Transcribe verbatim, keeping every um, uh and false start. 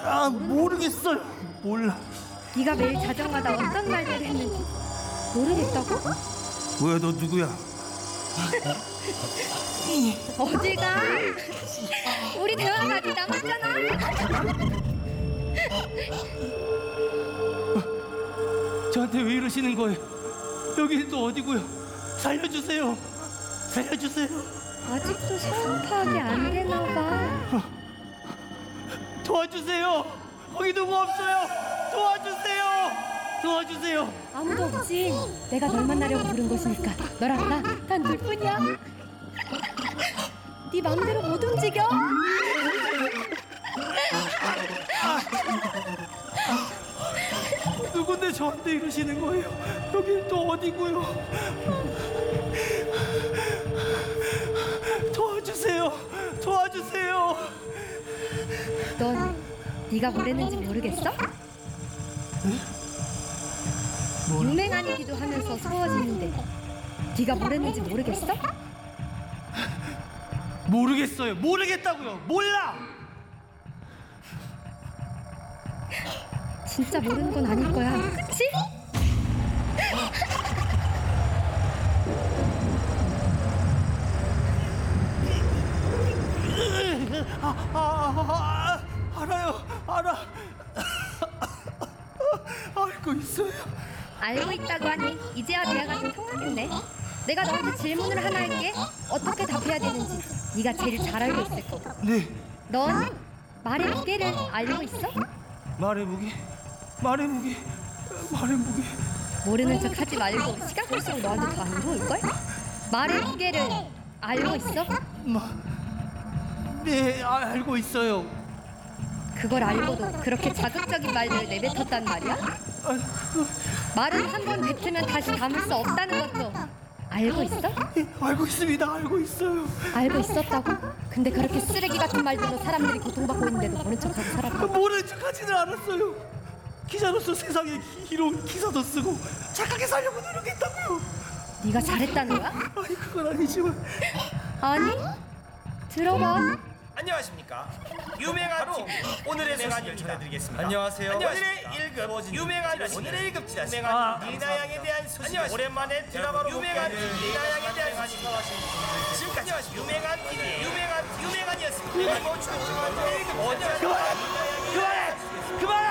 아, 모르겠어요. 몰라. 네가 매일 자정마다 어떤 말들을 했는지 모르겠다고? 뭐야, 너 누구야? 어딜 가? 우리 대화가 아직 남았잖아. 저한테 왜 이러시는 거예요? 여기는 또 어디고요? 살려주세요. 살려주세요. 아직도 상황 파악이 안 되나 봐. 도와주세요. 거기 누구 없어요. 도와주세요. 도와주세요. 아무도 없지. 내가 널 만나려고 부른 곳이니까 너랑 나 단 둘뿐이야. 네 맘대로 못 움직여. 누군데 저한테 이러시는 거예요? 여기는 또 어디고요? 도와주세요. 도와주세요. 넌 네가 뭘 했는지 모르겠어? 유맹한이기도 하면서 서워지는데 네가 뭘 했는지 모르겠어? 모르겠어요. 모르겠다고요. 몰라. 진짜 모르는 건 아닐 거야. 그치? 아, 아, 아, 아, 알아요. 알아. 알고 있어요. 알고 있다고 하니 이제야 대화가 좀 통하겠네. 내가 너한테 질문을 하나 할게. 어떻게 답해야 되는지 네가 제일 잘 알고 있을 거고. 네. 넌 말의 무게를 알고 있어? 말의 무게. 말의 무게. 말의 무게. 모르는 척 하지 말고 시간 끌수록 너한테 더 안 좋을걸? 말의 무게를 알고 있어? 마. 네, 아, 알고 있어요. 그걸 알고도 그렇게 자극적인 말들을 내뱉었단 말이야? 아, 그, 말은 한 번 뱉으면 다시 담을 수 없다는 것도 알고 있어? 네, 알고 있습니다. 알고 있어요. 알고 있었다고? 근데 그렇게 쓰레기 같은 말들로 사람들이 고통받고 있는데도 모른 척하고 살았다. 모르는 척하지는 않았어요. 기자로서 세상에 이로운 기사도 쓰고 착하게 살려고 노력했다고요. 네가 잘했다는 거야? 아니, 그건 아니지만. 아니? 들어봐. 안녕하십니까. 유명한 티비 오늘의 소식을 전해드리겠습니다. 안녕하세요. 오늘의 일급 유명한 티비 오늘의 일급 지다 유명한 리나 양에 대한 소식. 오랜만에 드라마로 유명한 티비 리나 양에 대한 소식. 지금까지 유명한 티비 유명한 유명한이었습니다. 일급 그만해. 그만해.